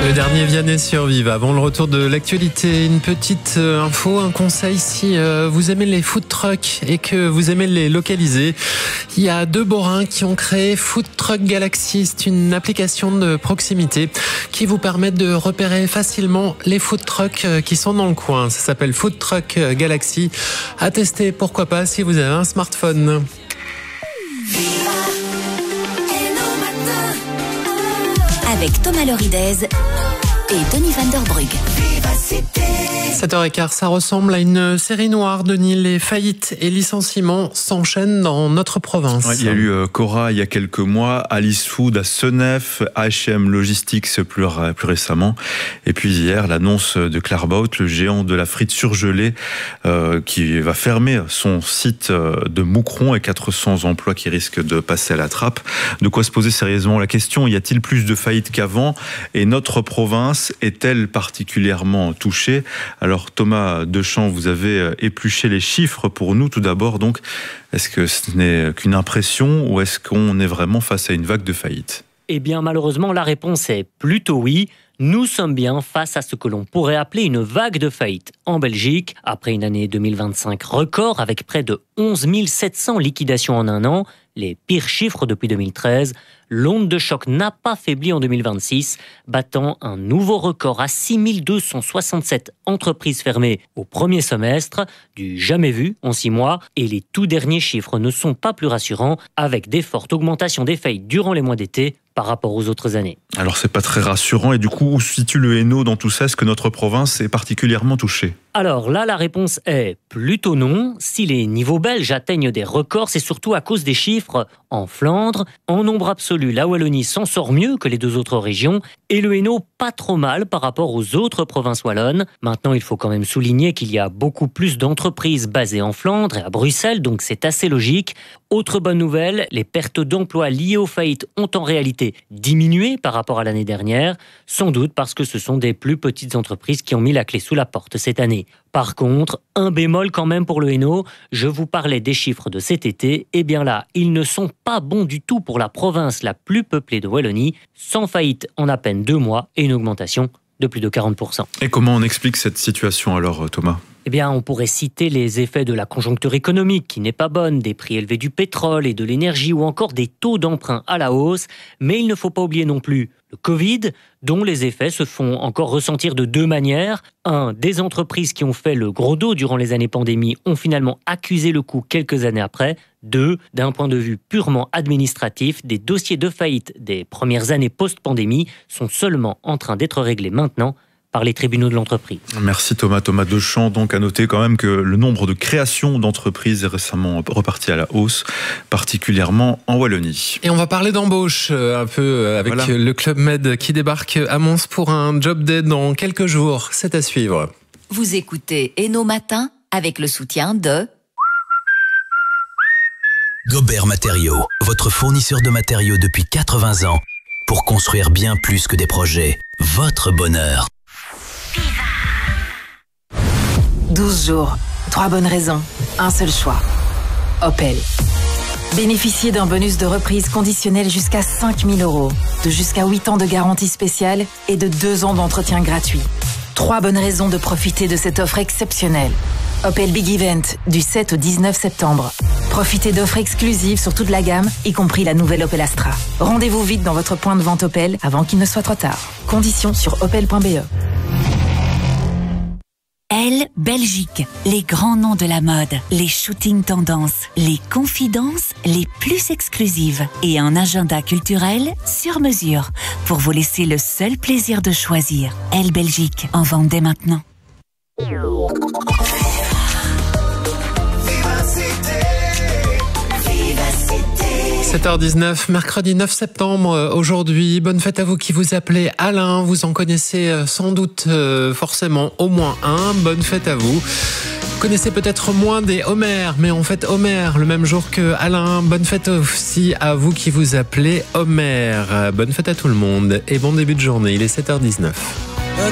Le dernier Vianney sur Vive. Avant le retour de l'actualité, une petite info, un conseil si vous aimez les food trucks et que vous aimez les localiser. Il y a 2 Borains qui ont créé Food Truck Galaxy. C'est une application de proximité qui vous permet de repérer facilement les food trucks qui sont dans le coin. Ça s'appelle Food Truck Galaxy. À tester, pourquoi pas, si vous avez un smartphone. Avec Thomas Loridez et Denis Van Der Brugge. 7h15, ça ressemble à une série noire, Denis. Les faillites et licenciements s'enchaînent dans notre province. Ouais, il y a eu Cora il y a quelques mois, Alice Food à Senef, H&M Logistics plus récemment. Et puis hier, l'annonce de Claerbout, le géant de la frite surgelée, qui va fermer son site de Moucron et 400 emplois qui risquent de passer à la trappe. De quoi se poser sérieusement la question, y a-t-il plus de faillites qu'avant? Et notre province est-elle particulièrement touchée? Alors Thomas Deschamps, vous avez épluché les chiffres pour nous tout d'abord. Donc, est-ce que ce n'est qu'une impression ou est-ce qu'on est vraiment face à une vague de faillite? Eh bien malheureusement la réponse est plutôt oui. Nous sommes bien face à ce que l'on pourrait appeler une vague de faillite en Belgique. Après une année 2025 record avec près de 11 700 liquidations en un an, les pires chiffres depuis 2013, l'onde de choc n'a pas faibli en 2026, battant un nouveau record à 6 267 entreprises fermées au premier semestre, du jamais vu en 6 mois. Et les tout derniers chiffres ne sont pas plus rassurants, avec des fortes augmentations des faillites durant les mois d'été par rapport aux autres années. Alors c'est pas très rassurant, et du coup où se situe le Hainaut dans tout ça? Est-ce que notre province est particulièrement touchée? Alors là, la réponse est plutôt non. Si les niveaux belges atteignent des records, c'est surtout à cause des chiffres en Flandre. En nombre absolu, la Wallonie s'en sort mieux que les 2 autres régions et le Hainaut pas trop mal par rapport aux autres provinces wallonnes. Maintenant, il faut quand même souligner qu'il y a beaucoup plus d'entreprises basées en Flandre et à Bruxelles, donc c'est assez logique. Autre bonne nouvelle, les pertes d'emplois liées aux faillites ont en réalité diminué par rapport à l'année dernière, sans doute parce que ce sont des plus petites entreprises qui ont mis la clé sous la porte cette année. Par contre, un bémol quand même pour le Hainaut, je vous parlais des chiffres de cet été, et bien là, ils ne sont pas bons du tout pour la province la plus peuplée de Wallonie, sans faillite en à peine 2 mois et une augmentation de plus de 40%. Et comment on explique cette situation alors, Thomas ? Eh bien, on pourrait citer les effets de la conjoncture économique qui n'est pas bonne, des prix élevés du pétrole et de l'énergie ou encore des taux d'emprunt à la hausse. Mais il ne faut pas oublier non plus le Covid, dont les effets se font encore ressentir de 2 manières. 1, des entreprises qui ont fait le gros dos durant les années pandémie ont finalement accusé le coup quelques années après. 2, d'un point de vue purement administratif, des dossiers de faillite des premières années post-pandémie sont seulement en train d'être réglés maintenant par les tribunaux de l'entreprise. Merci Thomas. Thomas Deschamps, donc à noter quand même que le nombre de créations d'entreprises est récemment reparti à la hausse, particulièrement en Wallonie. Et on va parler d'embauche un peu avec le Club Med qui débarque à Mons pour un job day dans quelques jours. C'est à suivre. Vous écoutez Hainaut Matin avec le soutien de Gobert Matériaux, votre fournisseur de matériaux depuis 80 ans pour construire bien plus que des projets. Votre bonheur. 12 jours, 3 bonnes raisons, un seul choix. Opel. Bénéficiez d'un bonus de reprise conditionnel jusqu'à 5 000 €, de jusqu'à 8 ans de garantie spéciale et de 2 ans d'entretien gratuit. 3 bonnes raisons de profiter de cette offre exceptionnelle. Opel Big Event, du 7 au 19 septembre. Profitez d'offres exclusives sur toute la gamme, y compris la nouvelle Opel Astra. Rendez-vous vite dans votre point de vente Opel avant qu'il ne soit trop tard. Conditions sur opel.be. Elle, Belgique, les grands noms de la mode, les shootings tendances, les confidences les plus exclusives et un agenda culturel sur mesure pour vous laisser le seul plaisir de choisir. Elle, Belgique, en vente dès maintenant. 7h19, mercredi 9 septembre, aujourd'hui. Bonne fête à vous qui vous appelez Alain. Vous en connaissez sans doute forcément au moins un. Bonne fête à vous. Vous connaissez peut-être moins des Homer, mais on fête Homer le même jour que Alain. Bonne fête aussi à vous qui vous appelez Homer. Bonne fête à tout le monde et bon début de journée. Il est 7h19.